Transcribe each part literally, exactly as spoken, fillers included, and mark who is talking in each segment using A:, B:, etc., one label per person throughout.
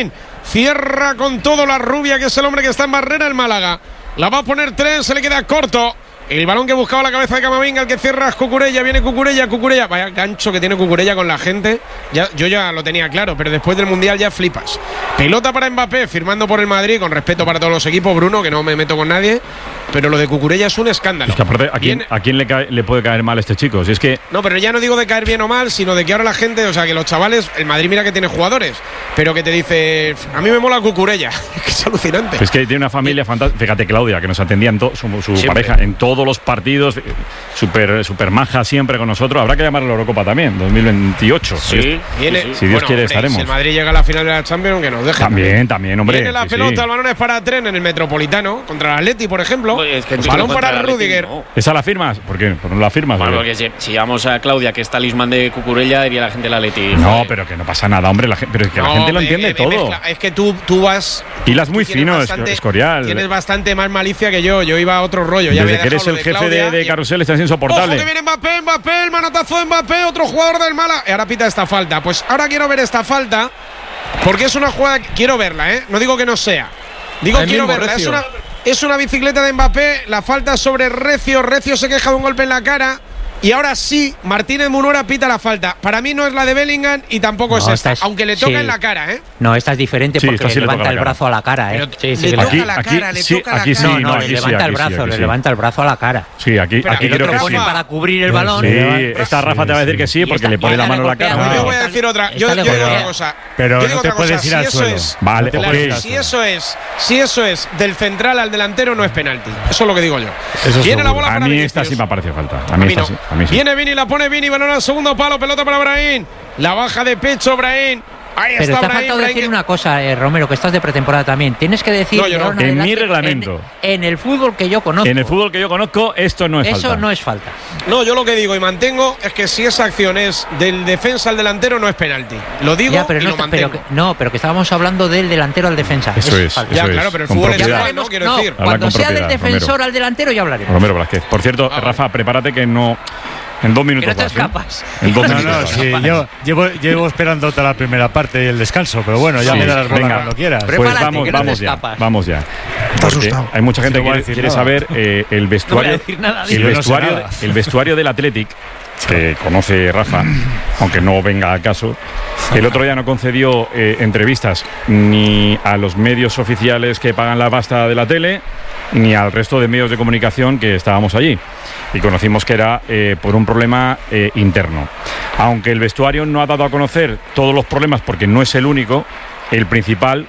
A: Brahim. Cierra con todo la rubia, que es el hombre que está en barrera, el Málaga. La va a poner tres, se le queda corto. El balón que buscaba la cabeza de Camavinga, el que cierra es Cucurella, viene Cucurella, Cucurella. Vaya gancho que tiene Cucurella con la gente. Ya, yo ya lo tenía claro, pero después del Mundial ya flipas. Pelota para Mbappé, firmando por el Madrid, con respeto para todos los equipos, Bruno, que no me meto con nadie. Pero lo de Cucurella es un escándalo.
B: Es que aparte, ¿a quién, ¿a quién le, cae, le puede caer mal este chico? Si es que…
A: No, pero ya no digo de caer bien o mal, sino de que ahora la gente, o sea, que los chavales, el Madrid mira que tiene jugadores, pero que te dice, a mí me mola Cucurella. Es que es alucinante.
B: Es que tiene una familia fantástica. Fíjate, Claudia, que nos atendía en to, su, su pareja en todos los partidos, súper super maja siempre con nosotros. Habrá que llamar a la Eurocopa también, dos mil veintiocho.
A: Sí,
B: si,
A: viene,
B: si Dios
A: bueno,
B: quiere,
A: hombre,
B: estaremos.
A: Si el Madrid llega a la final de la Champions, que nos deje.
B: También, también, hombre.
A: Viene la
B: sí,
A: pelota,
B: sí.
A: el balón es para Tren en el Metropolitano, contra el Atleti, por ejemplo.
C: Oye, es que
A: el balón para Rüdiger.
C: No.
B: ¿Esa la firmas? ¿Por qué? ¿Por no la firmas?
C: Bueno, porque si, si vamos a Claudia, que es talismán de Cucurella, diría la gente la Leti.
B: No, joder. Pero que no pasa nada, hombre. La gente, pero es que
A: no,
B: la gente lo
A: me,
B: entiende
A: me,
B: todo.
A: Mezcla. Es que tú, tú vas.
B: Hilas muy fino, bastante, Escorial.
A: Tienes bastante más malicia que yo. Yo iba a otro rollo. Ya
B: Desde
A: me
B: que eres el
A: de
B: jefe de, de Carrusel, estás insoportable.
A: Ojo que viene Mbappé, Mbappé, el manotazo de Mbappé, otro jugador del Málaga. Ahora pita esta falta. Pues ahora quiero ver esta falta, porque es una jugada. Quiero verla, ¿eh? No digo que no sea. Digo
D: el
A: quiero
D: mismo,
A: verla.
D: Recio.
A: Es una, es una bicicleta de Mbappé. La falta sobre Recio. Recio se queja de un golpe en la cara. Y ahora sí, Martínez Munuera pita la falta. Para mí no es la de Bellingham y tampoco
E: no,
A: es esta,
E: esta es,
A: aunque le toca
E: sí.
A: en la cara, ¿eh?
E: No, esta es diferente
B: sí,
E: porque
B: sí
E: le levanta
B: le
E: el brazo a la cara, ¿eh?
A: Pero sí, sí, le toca
B: aquí,
A: la
B: aquí,
A: cara, le
B: sí,
A: toca
B: aquí
A: la
B: sí,
A: cara.
E: No, no,
B: no,
E: le
B: aquí
E: levanta
B: sí,
E: el brazo,
B: aquí sí,
E: le
B: sí.
E: levanta el brazo a la cara.
B: Sí, aquí,
A: Pero
B: aquí
A: aquí
B: creo
A: otro
B: que sí.
A: Rafa.
E: Para cubrir el balón.
B: Sí,
E: levanta,
B: esta Rafa te va a decir que sí, porque
E: esta,
B: le pone la mano en la cara.
A: No,
E: no.
A: yo voy a decir otra. Yo, yo digo otra cosa.
D: Pero
A: yo digo
D: no te
A: otra
D: puedes
A: cosa.
D: ir al
A: si eso
D: suelo.
A: es,
B: Vale,
A: claro,
B: ok.
A: si eso es, si eso es del central al delantero, no es penalti. Eso es lo que digo yo.
D: Eso
A: Viene la
D: seguro.
A: bola
B: A
A: para
B: mí
A: Vinicius.
B: esta sí me parece falta. A
A: A
B: mí
A: mí
B: esta
A: no.
B: sí. A mí sí.
A: Viene Vini, la pone Vini, balón al segundo palo, pelota para Brahim. La baja de pecho Brahim. Ahí
E: Pero
A: está
E: te ha
A: Brahim.
E: faltado
A: Brahim
E: decir
A: que-
E: una cosa, eh, Romero, que estás de pretemporada también. Tienes que decir
A: No, yo no.
E: de ahora
B: En mi
E: adelante,
B: reglamento.
E: En, en el fútbol que yo conozco.
B: En el fútbol que yo conozco, esto no es
E: Eso
B: falta.
E: no es falta.
A: No, yo lo que digo y mantengo es que si esa acción es del defensa al delantero, no es penalti. Lo digo
E: Ya, pero
A: y
E: no,
A: lo
E: está-
A: mantengo.
E: pero que, no, pero que estábamos hablando del delantero al defensa.
B: Eso es.
E: falta.
A: Ya,
B: eso
A: claro,
B: es.
A: pero el
B: Con
A: fútbol es
B: propiedad.
A: igual, ¿no? Quiero
E: No,
A: decir.
B: Habla
E: cuando
B: con
E: sea del
B: propiedad,
E: defensor
B: Romero.
E: al delantero ya hablaremos.
B: Romero Blázquez. Por cierto,
A: Ah,
B: Rafa, prepárate que no. En dos minutos
E: Que no te
B: vas, ¿eh?
E: escapas.
B: En dos
D: No,
B: minutos
D: no,
B: vas.
D: sí, yo llevo, llevo esperando toda la primera parte y el descanso, pero bueno, ya
B: Sí,
D: me darás bola
B: venga.
D: cuando quieras.
B: Pues
E: Prepárate,
B: vamos,
E: que no te
B: vamos ya.
E: escapas.
B: Vamos ya. Porque
A: asustado.
B: hay mucha gente
D: Sí,
B: que
D: no voy a
B: quiere,
D: decir
B: quiere
D: nada.
B: saber eh, el vestuario.
E: No voy a decir nada,
B: el,
D: yo no sé
B: vestuario
D: nada.
B: el vestuario del Athletic, que conoce Rafa, aunque no venga al caso. El otro día no concedió eh, entrevistas ni a los medios oficiales que pagan la pasta de la tele, ni al resto de medios de comunicación que estábamos allí. Y conocimos que era eh, por un problema eh, interno. Aunque el vestuario no ha dado a conocer todos los problemas, porque no es el único, el principal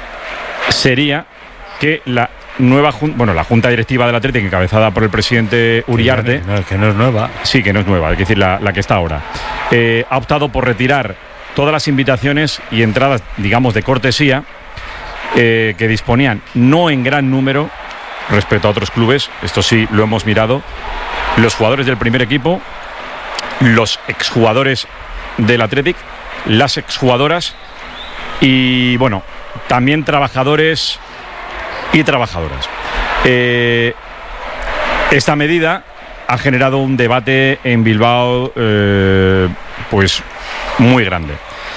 B: sería que la nueva jun- bueno, la junta directiva del Atlético, encabezada por el presidente Uriarte,
D: No, que no es nueva.
B: sí, que no es nueva, hay que decir la, la que está ahora, eh, ha optado por retirar todas las invitaciones y entradas, digamos, de cortesía eh, que disponían, no en gran número respecto a otros clubes, esto sí lo hemos mirado, los jugadores del primer equipo, los exjugadores del Athletic, las exjugadoras y, bueno, también trabajadores y trabajadoras. Eh, esta medida ha generado un debate en Bilbao, eh, pues muy grande.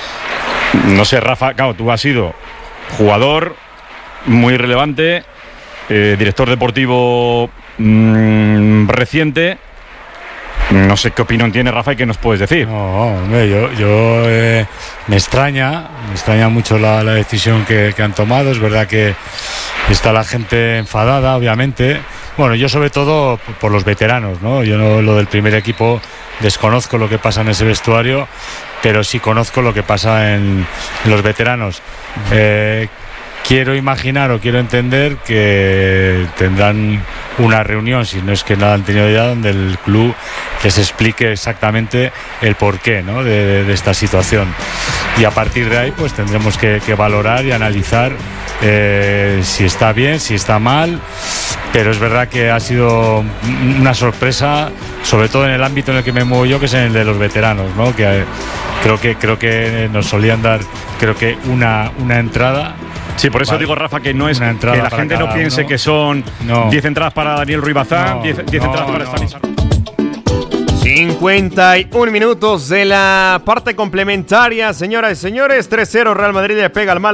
B: No sé, Rafa, claro, tú has sido jugador muy relevante, eh, director deportivo mmm, reciente. No sé qué opinión tiene Rafa y qué nos puedes decir.
D: No, hombre, yo, yo eh, me extraña, me extraña mucho la, la decisión que, que han tomado. Es verdad que está la gente enfadada, obviamente. Bueno, yo sobre todo por, por los veteranos, ¿no? Yo no, lo del primer equipo, desconozco lo que pasa en ese vestuario, pero sí conozco lo que pasa en, en los veteranos. Eh, Quiero imaginar o quiero entender que tendrán una reunión, si no es que nada han tenido ya, donde el club les explique exactamente el porqué, ¿no? de, de, de esta situación. Y a partir de ahí pues tendremos que, que valorar y analizar eh, si está bien, si está mal. Pero es verdad que ha sido una sorpresa, sobre todo en el ámbito en el que me muevo yo, que es en el de los veteranos, ¿no? Que eh, creo que creo que nos solían dar, creo que una, una entrada.
B: Sí, por eso
D: Vale.
B: digo, Rafa, que no es
D: Una
B: que
D: entrada
B: la
D: para
B: gente no
D: cada
B: piense
D: uno.
B: que son
D: No.
B: diez entradas para Daniel Ruiz Bazán,
D: No,
B: diez
D: no,
B: entradas para
D: no.
B: Stanislas.
C: cincuenta y un minutos de la parte complementaria, señoras y señores. tres cero Real Madrid le pega al Málaga.